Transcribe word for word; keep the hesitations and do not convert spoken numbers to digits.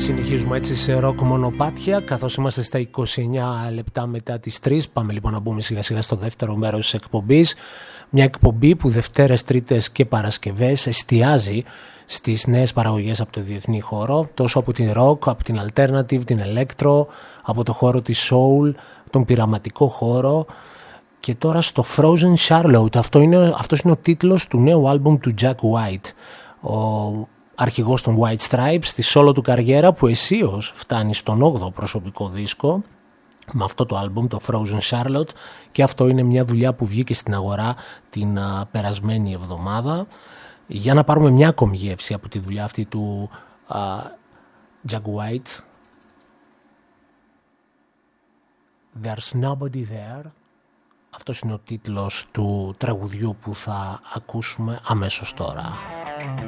Συνεχίζουμε έτσι σε ροκ μονοπάτια, καθώς είμαστε στα είκοσι εννιά λεπτά μετά τις τρεις. Πάμε λοιπόν να μπούμε σιγά σιγά στο δεύτερο μέρος της εκπομπής. Μια εκπομπή που Δευτέρες, Τρίτες και Παρασκευές εστιάζει στις νέες παραγωγές από το διεθνή χώρο, τόσο από την rock, από την alternative, την electro, από το χώρο της soul, τον πειραματικό χώρο. Και τώρα στο Frozen Charlotte, αυτό είναι, αυτός είναι ο τίτλος του νέου άλμπουμ του Jack White, ο αρχηγός των White Stripes, στη solo του καριέρα που αισίως φτάνει στον όγδοο προσωπικό δίσκο με αυτό το άλμπουμ, το Frozen Charlotte, και αυτό είναι μια δουλειά που βγήκε στην αγορά την α, περασμένη εβδομάδα. Για να πάρουμε μια ακόμη γεύση από τη δουλειά αυτή του α, Jack White, There's Nobody There. Αυτός είναι ο τίτλος του τραγουδιού που θα ακούσουμε αμέσως τώρα.